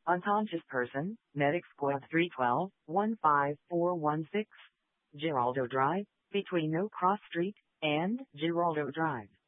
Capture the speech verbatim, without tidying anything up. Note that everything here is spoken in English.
Unconscious person, Medic Squad three one two, one five four one six, Giraldo Drive, between No Cross Street and Giraldo Drive.